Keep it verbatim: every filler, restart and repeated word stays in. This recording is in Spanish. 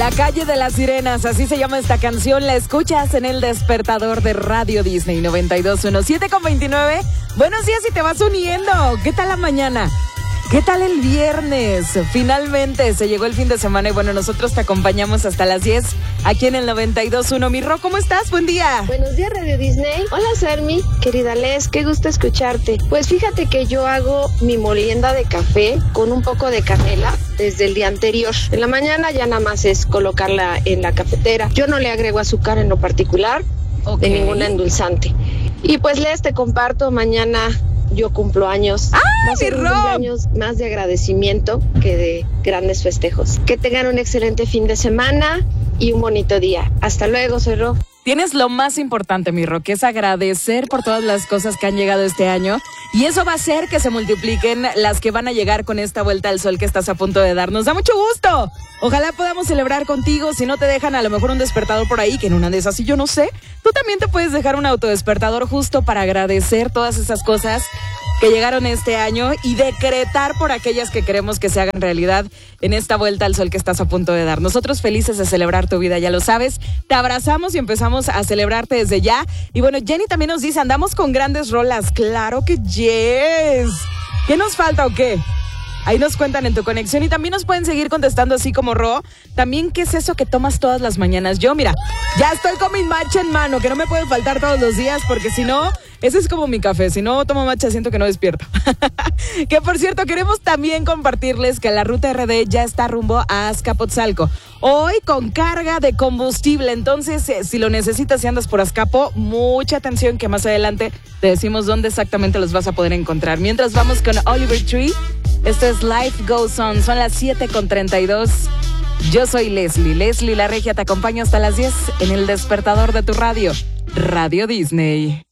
La calle de las sirenas, así se llama esta canción. La escuchas en el despertador de Radio Disney noventa y dos punto uno, siete con veintinueve. Buenos días y te vas uniendo. ¿Qué tal la mañana? ¿Qué tal el viernes? Finalmente se llegó el fin de semana y bueno, nosotros te acompañamos hasta las diez aquí en el noventa y dos punto uno. Mi Ro, ¿cómo estás? Buen día. Buenos días, Radio Disney. Hola, Sermi, querida Les, qué gusto escucharte. Pues fíjate que yo hago mi molienda de café con un poco de canela desde el día anterior. En la mañana ya nada más es colocarla en la cafetera. Yo no le agrego azúcar en lo particular, okay, de ningún endulzante. Y pues Les, te comparto, mañana yo cumplo años. ¡Ah, Va a ser un cumpleaños más de agradecimiento que de grandes festejos. Que tengan un excelente fin de semana y un bonito día. Hasta luego, soy Ro. Tienes lo más importante, mi Ro, que es agradecer por todas las cosas que han llegado este año. Y eso va a hacer que se multipliquen las que van a llegar con esta vuelta al sol que estás a punto de dar. Nos da mucho gusto. Ojalá podamos celebrar contigo. Si no te dejan a lo mejor un despertador por ahí, que en una de esas, y yo no sé, tú también te puedes dejar un autodespertador justo para agradecer todas esas cosas que llegaron este año y decretar por aquellas que queremos que se hagan realidad en esta vuelta al sol que estás a punto de dar. Nosotros felices de celebrar tu vida, ya lo sabes. Te abrazamos y empezamos a celebrarte desde ya. Y bueno, Jenny también nos dice, andamos con grandes rolas. Claro que yes. ¿Qué nos falta o qué? Ahí nos cuentan en tu conexión y también nos pueden seguir contestando así como Ro. También, ¿qué es eso que tomas todas las mañanas? Yo, mira, ya estoy con mi matcha en mano, que no me puede faltar todos los días porque si no, ese es como mi café. Si no tomo matcha, siento que no despierto. Que por cierto, queremos también compartirles que la ruta R D ya está rumbo a Azcapotzalco. Hoy con carga de combustible. Entonces, eh, si lo necesitas y andas por Azcapo, mucha atención que más adelante te decimos dónde exactamente los vas a poder encontrar. Mientras vamos con Oliver Tree. Esto es Life Goes On. Son las siete con treinta y dos. Yo soy Leslie. Leslie la Regia, te acompaño hasta las diez en el despertador de tu radio. Radio Disney.